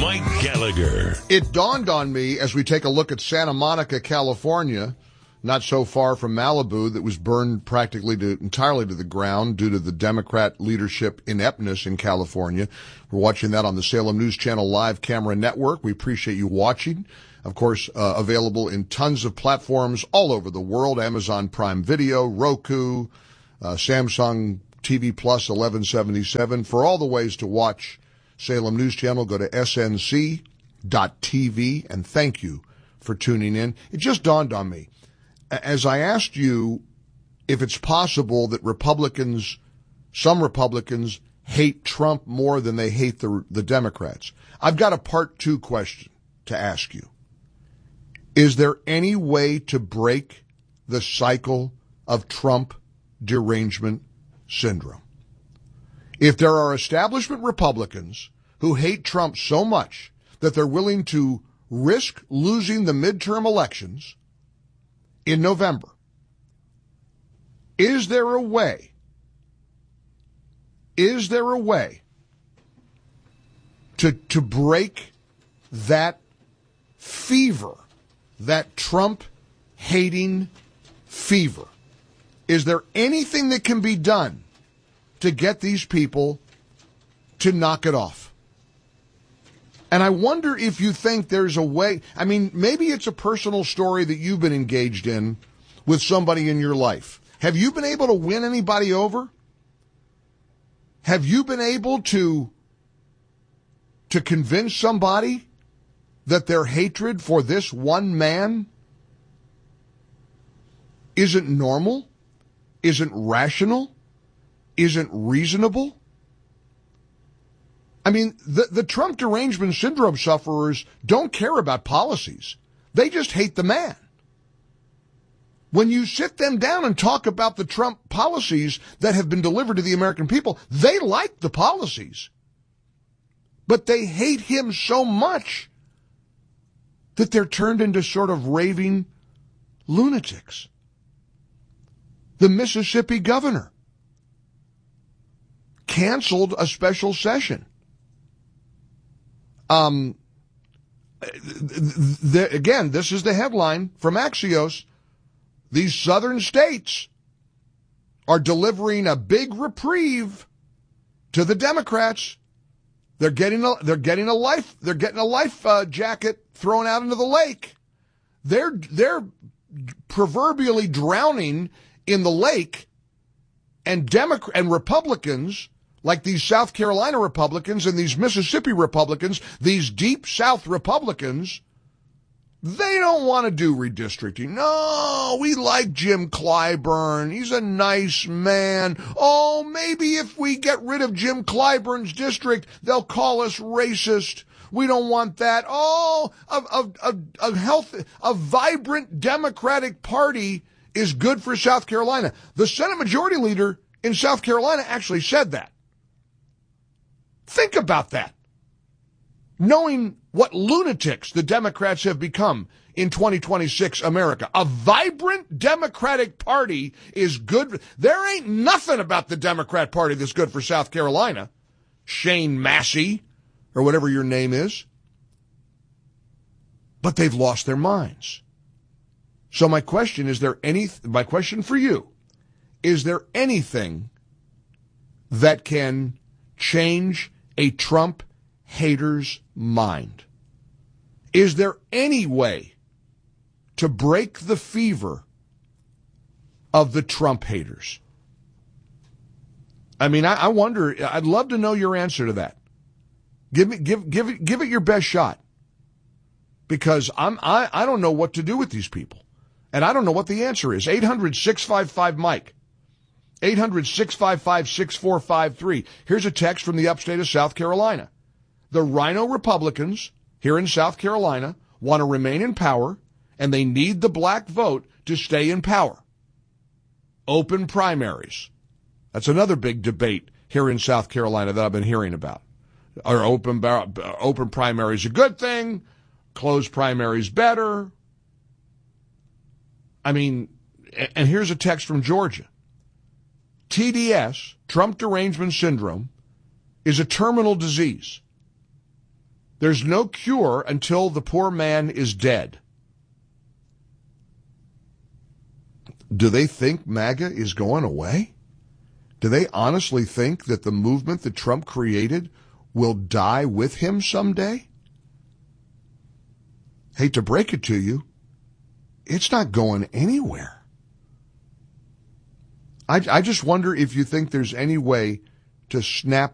Mike Gallagher. It dawned on me as we take a look at Santa Monica, California, not so far from Malibu, that was burned practically entirely to the ground due to the Democrat leadership ineptness in California. We're watching that on the Salem News Channel live camera network. We appreciate you watching. Of course, available in tons of platforms all over the world: Amazon Prime Video, Roku, Samsung TV Plus 1177. For all the ways to watch Salem News Channel, go to snc.tv, and thank you for tuning in. It just dawned on me, as I asked you if it's possible that some Republicans hate Trump more than they hate the Democrats. I've got a part two question to ask you. Is there any way to break the cycle of Trump derangement syndrome? If there are establishment Republicans who hate Trump so much that they're willing to risk losing the midterm elections in November, is there a way to break that fever, that Trump-hating fever? Is there anything that can be done to get these people to knock it off? And I wonder if you think there's a way. I mean, maybe it's a personal story that you've been engaged in with somebody in your life. Have you been able to win anybody over? Have you been able to convince somebody that their hatred for this one man isn't normal, isn't rational, isn't reasonable? I mean, the Trump derangement syndrome sufferers don't care about policies. They just hate the man. When you sit them down and talk about the Trump policies that have been delivered to the American people, they like the policies. But they hate him so much that they're turned into sort of raving lunatics. The Mississippi governor canceled a special session. Again, this is the headline from Axios. These southern states are delivering a big reprieve to the Democrats. They're getting a life jacket thrown out into the lake. They're proverbially drowning in the lake, and Republicans, like these South Carolina Republicans and these Mississippi Republicans, these deep South Republicans, they don't want to do redistricting. No, we like Jim Clyburn. He's a nice man. Oh, maybe if we get rid of Jim Clyburn's district, they'll call us racist. We don't want that. Oh, a vibrant Democratic Party is good for South Carolina. The Senate Majority Leader in South Carolina actually said that. Think about that. Knowing what lunatics the Democrats have become in 2026 America. A vibrant Democratic Party is good. There ain't nothing about the Democrat Party that's good for South Carolina. Shane Massey, or whatever your name is. But they've lost their minds. So my question for you, is there anything that can change a Trump hater's mind? Is there any way to break the fever of the Trump haters? I mean, I wonder, I'd love to know your answer to that. Give it your best shot. Because I don't know what to do with these people. And I don't know what the answer is. 800-655-MIKE. 800-655-6453. Here's a text from the upstate of South Carolina. The Rhino Republicans here in South Carolina want to remain in power, and they need the black vote to stay in power. Open primaries. That's another big debate here in South Carolina that I've been hearing about. Are open primaries a good thing? Closed primaries better? I mean, and here's a text from Georgia. TDS, Trump derangement syndrome, is a terminal disease. there's no cure until the poor man is dead. Do they think MAGA is going away? Do they honestly think that the movement that Trump created will die with him someday? Hate to break it to you, it's not going anywhere. I just wonder if you think there's any way to snap